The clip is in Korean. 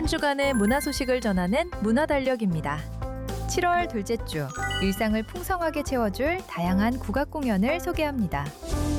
주간의 문화 소식을 전하는 문화달력입니다. 7월 둘째 주, 일상을 풍성하게 채워줄 다양한 국악 공연을 소개합니다.